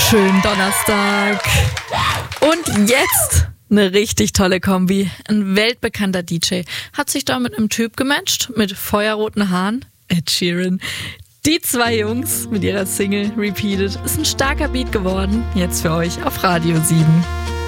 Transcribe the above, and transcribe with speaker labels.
Speaker 1: schönen Donnerstag. Und jetzt eine richtig tolle Kombi. Ein weltbekannter DJ hat sich da mit einem Typ gematcht mit feuerroten Haaren. Ed Sheeran. Die zwei Jungs mit ihrer Single Repeated ist ein starker Beat geworden. Jetzt für euch auf Radio 7.